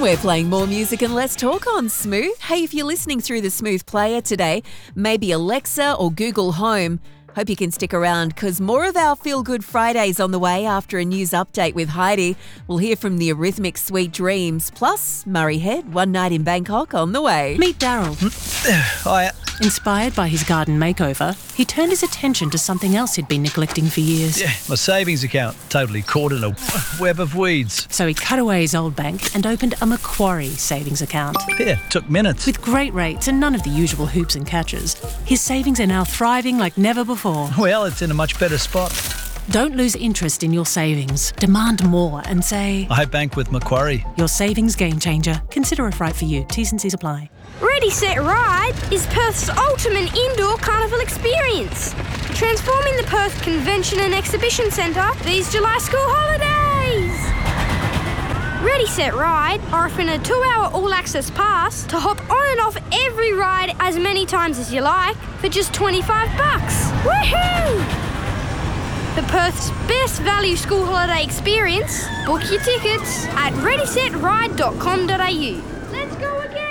We're playing more music and less talk on Smooth. Hey, if you're listening through the Smooth player today, maybe Alexa or Google Home, hope you can stick around because more of our Feel Good Fridays on the way after a news update with Heidi. We'll hear from the Eurythmics Sweet Dreams, plus Murray Head, One Night in Bangkok on the way. Meet Daryl. Hiya. Inspired by his garden makeover, he turned his attention to something else he'd been neglecting for years. Yeah, my savings account totally caught in a web of weeds. So he cut away his old bank and opened a Macquarie savings account. Yeah, took minutes. With great rates and none of the usual hoops and catches, his savings are now thriving like never before. Well, it's in a much better spot. Don't lose interest in your savings. Demand more and say, I bank with Macquarie. Your savings game changer. Consider if right for you. T's and C's apply. Ready, Set, Ride is Perth's ultimate indoor carnival experience, transforming the Perth Convention and Exhibition Centre these July school holidays. Ready, Set, Ride are offering a 2-hour all-access pass to hop on and off every ride as many times as you like for just $25. Woohoo! For Perth's best value school holiday experience, book your tickets at readysetride.com.au. Let's go again!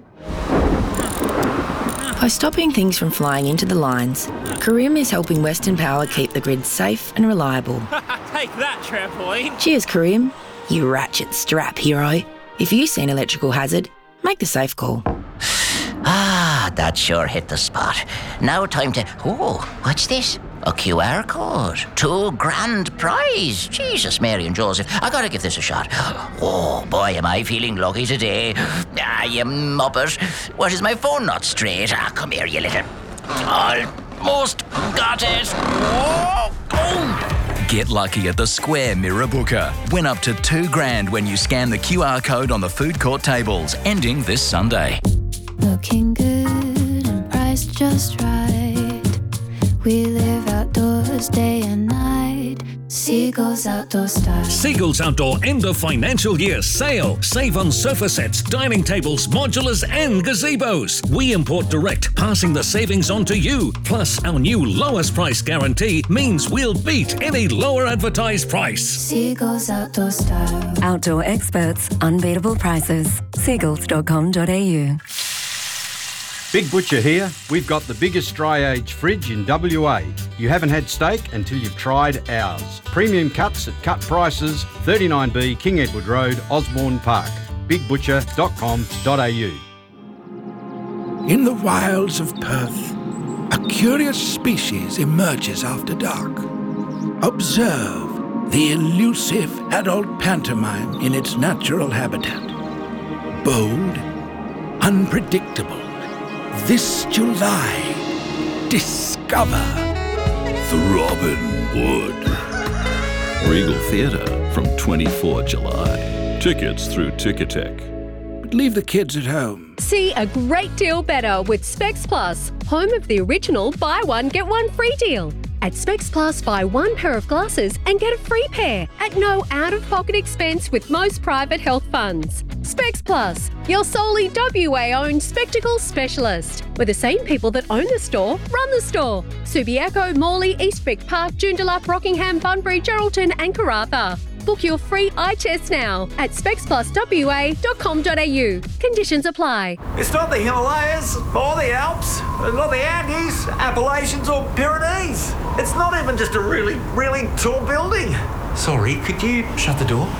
By stopping things from flying into the lines, Carim is helping Western Power keep the grid safe and reliable. Take that, trampoline. Cheers, Carim, you ratchet strap hero. If you see an electrical hazard, make the safe call. That sure hit the spot. Now time to... Oh, what's this? A QR code. $2,000 prize. Jesus, Mary and Joseph. I gotta give this a shot. Oh, boy, am I feeling lucky today. You muppet. What, is my phone not straight? Come here, you little... Almost got it. Oh. Get lucky at the Square Mirror Booker. Win up to $2,000 when you scan the QR code on the food court tables, ending this Sunday. Looking good and priced just right. We live outdoors day and night. Seagulls Outdoor Style. Seagulls Outdoor end of financial year sale. Save on sofa sets, dining tables, modulars and gazebos. We import direct, passing the savings on to you. Plus, our new lowest price guarantee means we'll beat any lower advertised price. Seagulls Outdoor Style. Outdoor experts, unbeatable prices. Seagulls.com.au. Big Butcher here. We've got the biggest dry age fridge in WA. You haven't had steak until you've tried ours. Premium cuts at cut prices, 39B King Edward Road, Osborne Park. bigbutcher.com.au. In the wilds of Perth, a curious species emerges after dark. Observe the elusive adult pantomime in its natural habitat. Bold, unpredictable. This July, discover The Robin Wood. Regal Theatre from 24 July. Tickets through Ticketek. but leave the kids at home. See a great deal better with Specs Plus, home of the original buy one, get one free deal. At Specs Plus, buy one pair of glasses and get a free pair at no out-of-pocket expense with most private health funds. Specs Plus, your solely WA-owned spectacles specialist, where the same people that own the store run the store. Subiaco, Morley, Eastwick Park, Joondalup, Rockingham, Bunbury, Geraldton and Karratha. Book your free eye test now at specspluswa.com.au. Conditions apply. It's not the Himalayas or the Alps, not the Andes, Appalachians or Pyrenees. It's not even just a really, really tall building. Sorry, could you shut the door?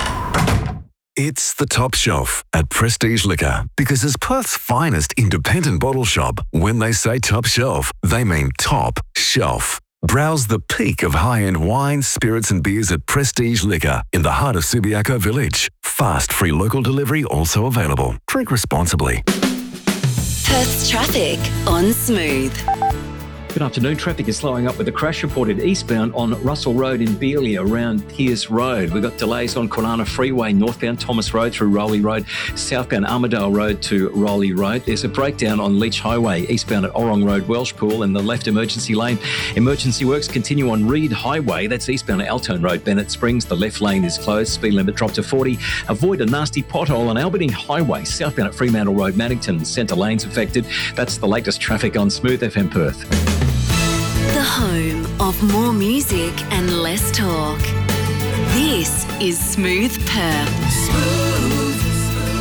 It's the Top Shelf at Prestige Liquor, because as Perth's finest independent bottle shop, when they say top shelf, they mean top shelf. Browse the peak of high-end wines, spirits and beers at Prestige Liquor in the heart of Subiaco Village. Fast, free local delivery also available. Drink responsibly. Perth's traffic on Smooth. Good afternoon. Traffic is slowing up with a crash reported eastbound on Russell Road in Bealey around Pierce Road. We've got delays on Kwinana Freeway, northbound Thomas Road through Rowley Road, southbound Armidale Road to Rowley Road. There's a breakdown on Leach Highway, eastbound at Orrong Road, Welshpool, and the left emergency lane. Emergency works continue on Reed Highway. That's eastbound at Altone Road, Bennett Springs. The left lane is closed. Speed limit dropped to 40. Avoid a nasty pothole on Albany Highway, southbound at Fremantle Road, Maddington. Centre lanes affected. That's the latest traffic on Smooth FM Perth. The home of more music and less talk. This is Smooth Perth.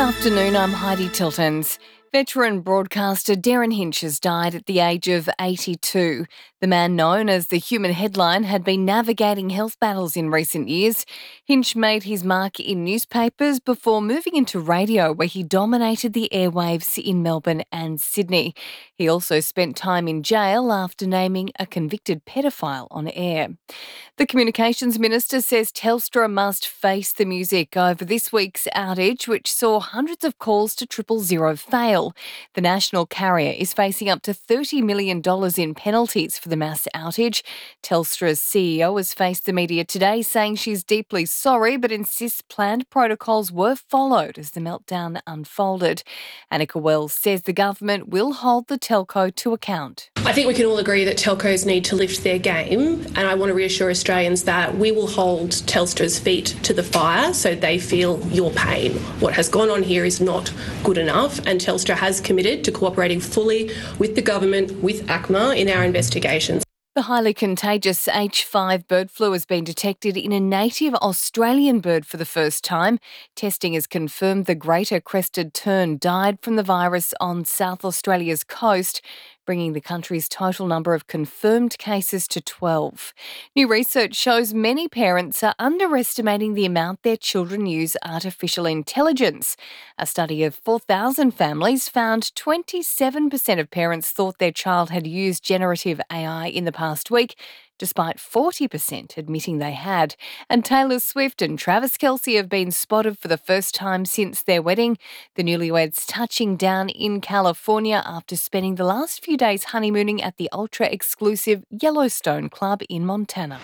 Afternoon, I'm Heidi Tiltons. Veteran broadcaster Darren Hinch has died at the age of 82. The man known as the Human Headline had been navigating health battles in recent years. Hinch made his mark in newspapers before moving into radio, where he dominated the airwaves in Melbourne and Sydney. He also spent time in jail after naming a convicted pedophile on air. The Communications Minister says Telstra must face the music over this week's outage, which saw hundreds of calls to 000 fail. The national carrier is facing up to $30 million in penalties for the mass outage. Telstra's CEO has faced the media today, saying she's deeply sorry but insists planned protocols were followed as the meltdown unfolded. Annika Wells says the government will hold the telco to account. I think we can all agree that telcos need to lift their game, and I want to reassure Australians that we will hold Telstra's feet to the fire so they feel your pain. What has gone on here is not good enough, and Telstra has committed to cooperating fully with the government, with ACMA, in our investigations. The highly contagious H5 bird flu has been detected in a native Australian bird for the first time. Testing has confirmed the greater crested tern died from the virus on South Australia's coast, bringing the country's total number of confirmed cases to 12. New research shows many parents are underestimating the amount their children use artificial intelligence. A study of 4,000 families found 27% of parents thought their child had used generative AI in the past week, despite 40% admitting they had. And Taylor Swift and Travis Kelce have been spotted for the first time since their wedding. The newlyweds touching down in California after spending the last few days honeymooning at the ultra-exclusive Yellowstone Club in Montana.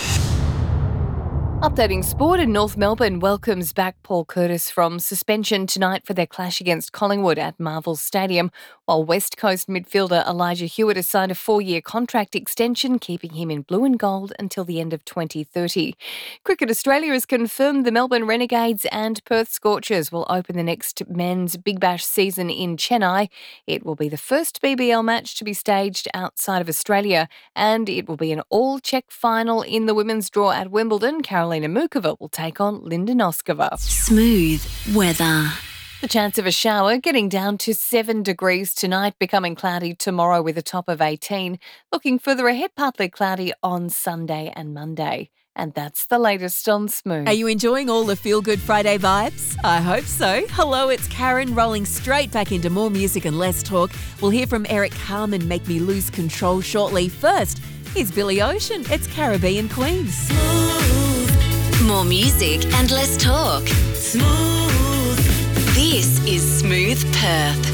Updating sport, in North Melbourne welcomes back Paul Curtis from suspension tonight for their clash against Collingwood at Marvel Stadium, while West Coast midfielder Elijah Hewitt has signed a 4-year contract extension, keeping him in blue and gold until the end of 2030. Cricket Australia has confirmed the Melbourne Renegades and Perth Scorchers will open the next men's Big Bash season in Chennai. It will be the first BBL match to be staged outside of Australia, and it will be an all-check final in the women's draw at Wimbledon. Carolina Mukova will take on Linda Noskova. Smooth weather. The chance of a shower getting down to 7 degrees tonight, becoming cloudy tomorrow with a top of 18. Looking further ahead, partly cloudy on Sunday and Monday. And that's the latest on Smooth. Are you enjoying all the Feel Good Friday vibes? I hope so. Hello, it's Karen, rolling straight back into more music and less talk. We'll hear from Eric Carmen, Make Me Lose Control shortly. First, here's Billy Ocean. It's Caribbean Queens. Smooth. More music and less talk. Smooth. This is Smooth Perth.